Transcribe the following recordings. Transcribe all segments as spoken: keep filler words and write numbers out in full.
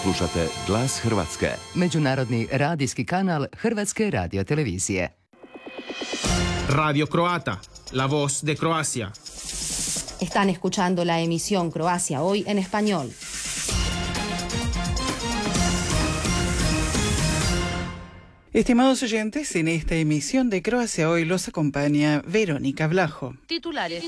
Slušate Glas Hrvatske, međunarodni radijski kanal Hrvatske radiotelevizije. Radio Croata, la voz de Croacia. Están escuchando la emisión Croacia Hoy en español. Estimados oyentes, en esta emisión de Croacia Hoy los acompaña Verónica Blajo. Titulares.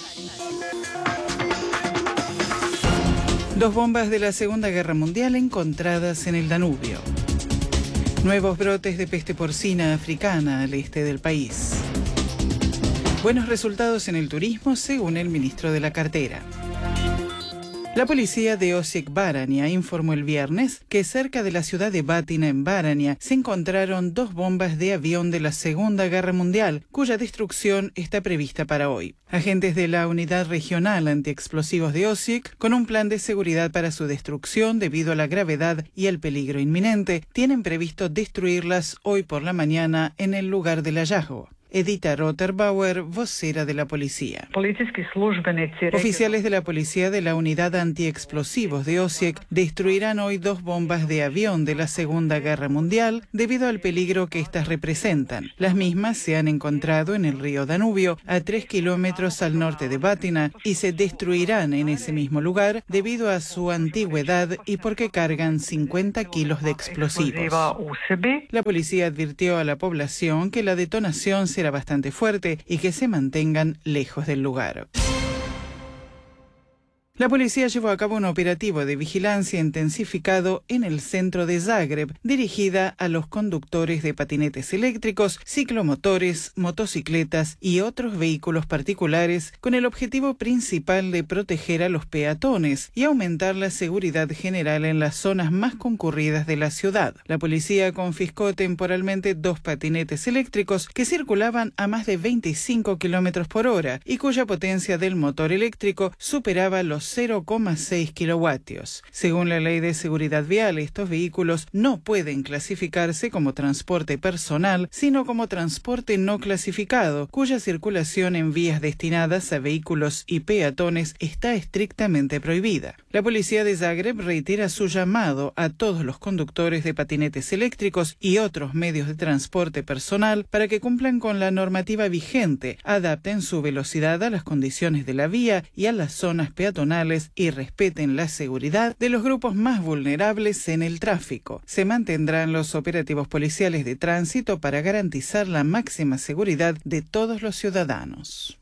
Dos bombas de la Segunda Guerra Mundial encontradas en el Danubio. Nuevos brotes de peste porcina africana al este del país. Buenos resultados en el turismo, según el ministro de la cartera. La policía de Osijek-Baranja informó el viernes que cerca de la ciudad de Batina, en Baranja, se encontraron dos bombas de avión de la Segunda Guerra Mundial, cuya destrucción está prevista para hoy. Agentes de la Unidad Regional Antiexplosivos de Osijek, con un plan de seguridad para su destrucción debido a la gravedad y el peligro inminente, tienen previsto destruirlas hoy por la mañana en el lugar del hallazgo. Edita Rotterbauer, vocera de la policía. Oficiales de la policía de la Unidad Antiexplosivos de Osijek destruirán hoy dos bombas de avión de la Segunda Guerra Mundial debido al peligro que éstas representan. Las mismas se han encontrado en el río Danubio, a tres kilómetros al norte de Batina, y se destruirán en ese mismo lugar debido a su antigüedad y porque cargan cincuenta kilos de explosivos. La policía advirtió a la población que la detonación será bastante fuerte y que se mantengan lejos del lugar. La policía llevó a cabo un operativo de vigilancia intensificado en el centro de Zagreb, dirigida a los conductores de patinetes eléctricos, ciclomotores, motocicletas y otros vehículos particulares, con el objetivo principal de proteger a los peatones y aumentar la seguridad general en las zonas más concurridas de la ciudad. La policía confiscó temporalmente dos patinetes eléctricos que circulaban a más de veinticinco kilómetros por hora y cuya potencia del motor eléctrico superaba los cero coma seis kilovatios. Según la Ley de Seguridad Vial, estos vehículos no pueden clasificarse como transporte personal, sino como transporte no clasificado, cuya circulación en vías destinadas a vehículos y peatones está estrictamente prohibida. La policía de Zagreb reitera su llamado a todos los conductores de patinetes eléctricos y otros medios de transporte personal para que cumplan con la normativa vigente, adapten su velocidad a las condiciones de la vía y a las zonas peatonales y respeten la seguridad de los grupos más vulnerables en el tráfico. Se mantendrán los operativos policiales de tránsito para garantizar la máxima seguridad de todos los ciudadanos.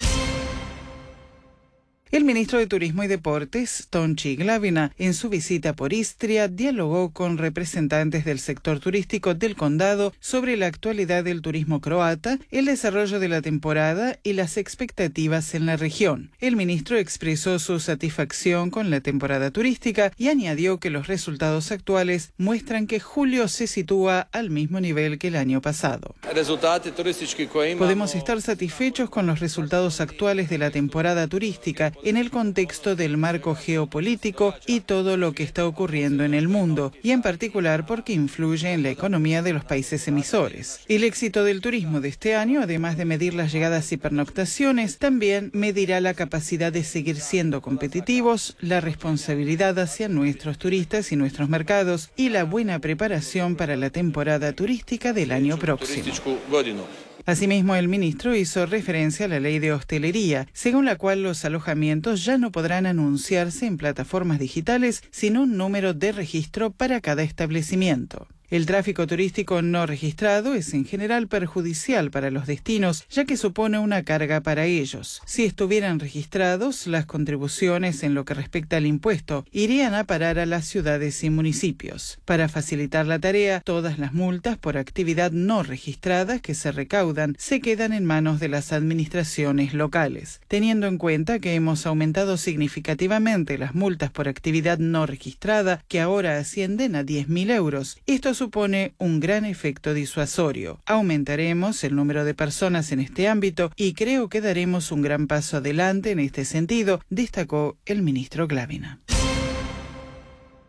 El ministro de Turismo y Deportes, Tonči Glavina, en su visita por Istria, dialogó con representantes del sector turístico del condado sobre la actualidad del turismo croata, el desarrollo de la temporada y las expectativas en la región. El ministro expresó su satisfacción con la temporada turística y añadió que los resultados actuales muestran que julio se sitúa al mismo nivel que el año pasado. Podemos estar satisfechos con los resultados actuales de la temporada turística en el contexto del marco geopolítico y todo lo que está ocurriendo en el mundo, y en particular porque influye en la economía de los países emisores. El éxito del turismo de este año, además de medir las llegadas y pernoctaciones, también medirá la capacidad de seguir siendo competitivos, la responsabilidad hacia nuestros turistas y nuestros mercados, y la buena preparación para la temporada turística del año próximo. Asimismo, el ministro hizo referencia a la ley de hostelería, según la cual los alojamientos ya no podrán anunciarse en plataformas digitales sin un número de registro para cada establecimiento. El tráfico turístico no registrado es en general perjudicial para los destinos, ya que supone una carga para ellos. Si estuvieran registrados, las contribuciones en lo que respecta al impuesto irían a parar a las ciudades y municipios. Para facilitar la tarea, todas las multas por actividad no registrada que se recaudan se quedan en manos de las administraciones locales. Teniendo en cuenta que hemos aumentado significativamente las multas por actividad no registrada, que ahora ascienden a diez mil euros, esto supone un gran efecto disuasorio. Aumentaremos el número de personas en este ámbito y creo que daremos un gran paso adelante en este sentido, destacó el ministro Glavina.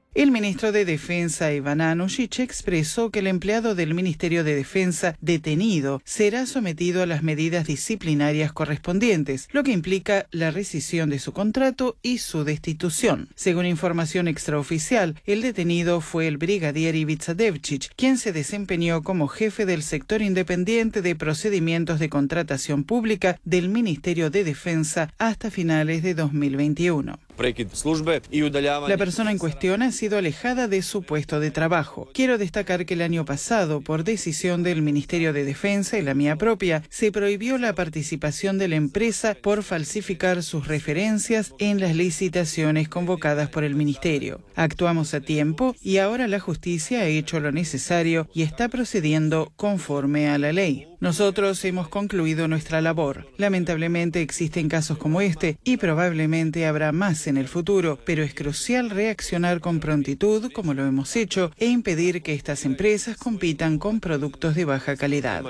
El ministro de Defensa, Ivan Anušić, expresó que el empleado del Ministerio de Defensa detenido será sometido a las medidas disciplinarias correspondientes, lo que implica la rescisión de su contrato y su destitución. Según información extraoficial, el detenido fue el brigadier Ivica Devčić, quien se desempeñó como jefe del sector independiente de procedimientos de contratación pública del Ministerio de Defensa hasta finales de dos mil veintiuno. La persona en cuestión ha sido alejada de su puesto de trabajo. Quiero destacar que el año pasado, por decisión del Ministerio de Defensa y la mía propia, se prohibió la participación de la empresa por falsificar sus referencias en las licitaciones convocadas por el Ministerio. Actuamos a tiempo y ahora la justicia ha hecho lo necesario y está procediendo conforme a la ley. Nosotros hemos concluido nuestra labor. Lamentablemente existen casos como este y probablemente habrá más en el futuro, pero es crucial reaccionar con prontitud, como lo hemos hecho, e impedir que estas empresas compitan con productos de baja calidad.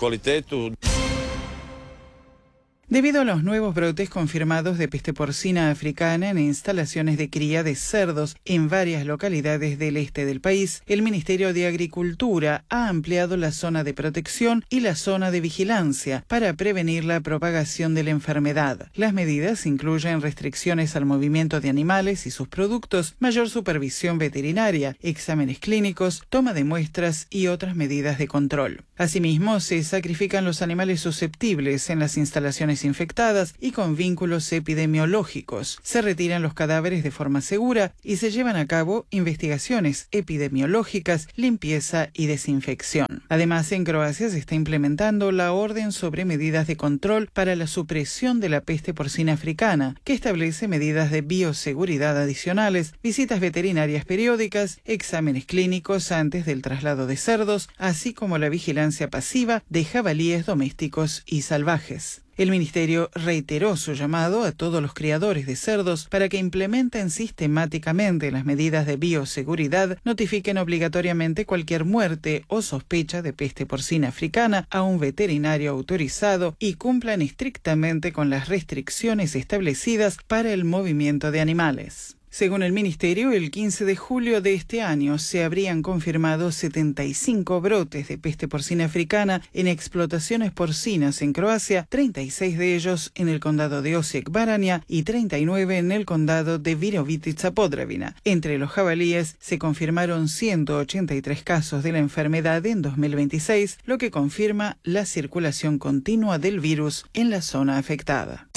Debido a los nuevos brotes confirmados de peste porcina africana en instalaciones de cría de cerdos en varias localidades del este del país, el Ministerio de Agricultura ha ampliado la zona de protección y la zona de vigilancia para prevenir la propagación de la enfermedad. Las medidas incluyen restricciones al movimiento de animales y sus productos, mayor supervisión veterinaria, exámenes clínicos, toma de muestras y otras medidas de control. Asimismo, se sacrifican los animales susceptibles en las instalaciones infectadas y con vínculos epidemiológicos. Se retiran los cadáveres de forma segura y se llevan a cabo investigaciones epidemiológicas, limpieza y desinfección. Además, en Croacia se está implementando la orden sobre medidas de control para la supresión de la peste porcina africana, que establece medidas de bioseguridad adicionales, visitas veterinarias periódicas, exámenes clínicos antes del traslado de cerdos, así como la vigilancia pasiva de jabalíes domésticos y salvajes. El ministerio reiteró su llamado a todos los criadores de cerdos para que implementen sistemáticamente las medidas de bioseguridad, notifiquen obligatoriamente cualquier muerte o sospecha de peste porcina africana a un veterinario autorizado y cumplan estrictamente con las restricciones establecidas para el movimiento de animales. Según el Ministerio, el quince de julio de este año se habrían confirmado setenta y cinco brotes de peste porcina africana en explotaciones porcinas en Croacia, treinta y seis de ellos en el condado de Osijek-Baranja y treinta y nueve en el condado de Virovitica-Podravina. Entre los jabalíes se confirmaron ciento ochenta y tres casos de la enfermedad en dos mil veintiséis, lo que confirma la circulación continua del virus en la zona afectada.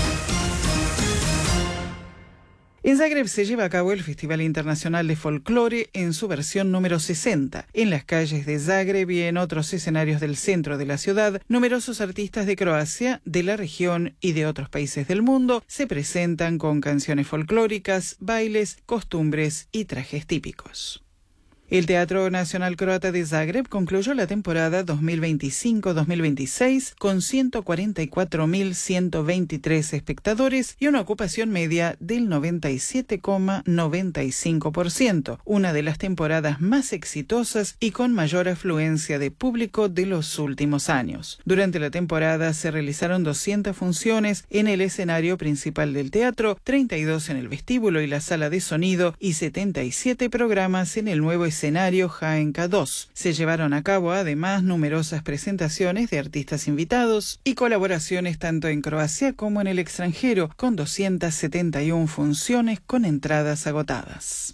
En Zagreb se lleva a cabo el Festival Internacional de Folclore en su versión número sesenta. En las calles de Zagreb y en otros escenarios del centro de la ciudad, numerosos artistas de Croacia, de la región y de otros países del mundo se presentan con canciones folclóricas, bailes, costumbres y trajes típicos. El Teatro Nacional Croata de Zagreb concluyó la temporada dos mil veinticinco dos mil veintiséis con ciento cuarenta y cuatro mil ciento veintitrés espectadores y una ocupación media del noventa y siete coma noventa y cinco por ciento, una de las temporadas más exitosas y con mayor afluencia de público de los últimos años. Durante la temporada se realizaron doscientas funciones en el escenario principal del teatro, treinta y dos en el vestíbulo y la sala de sonido y setenta y siete programas en el nuevo escenario escenario H N K dos. Se llevaron a cabo además numerosas presentaciones de artistas invitados y colaboraciones tanto en Croacia como en el extranjero, con doscientas setenta y una funciones con entradas agotadas.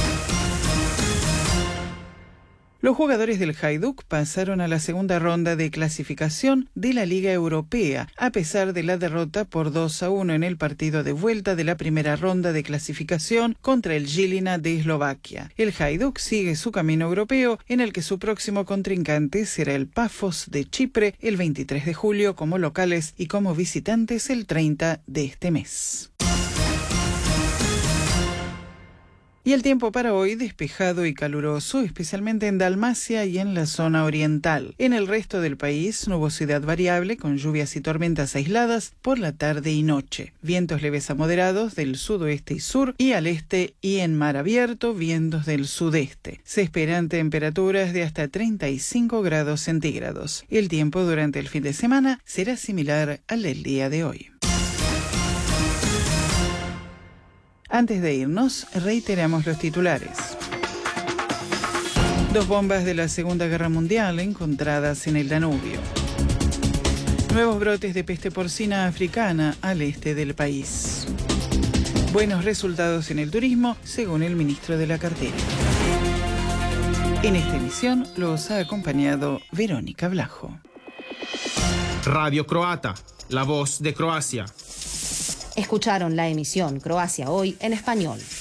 Los jugadores del Hajduk pasaron a la segunda ronda de clasificación de la Liga Europea, a pesar de la derrota por dos a uno en el partido de vuelta de la primera ronda de clasificación contra el Žilina de Eslovaquia. El Hajduk sigue su camino europeo, en el que su próximo contrincante será el Pafos de Chipre el veintitrés de julio como locales y como visitantes el treinta de este mes. Y el tiempo para hoy despejado y caluroso, especialmente en Dalmacia y en la zona oriental. En el resto del país, nubosidad variable con lluvias y tormentas aisladas por la tarde y noche. Vientos leves a moderados del sudoeste y sur y al este y en mar abierto vientos del sudeste. Se esperan temperaturas de hasta treinta y cinco grados centígrados. El tiempo durante el fin de semana será similar al del día de hoy. Antes de irnos, reiteramos los titulares. Dos bombas de la Segunda Guerra Mundial encontradas en el Danubio. Nuevos brotes de peste porcina africana al este del país. Buenos resultados en el turismo, según el ministro de la cartera. En esta emisión los ha acompañado Verónica Blajo. Radio Croata, la voz de Croacia. Escucharon la emisión Croacia Hoy en español.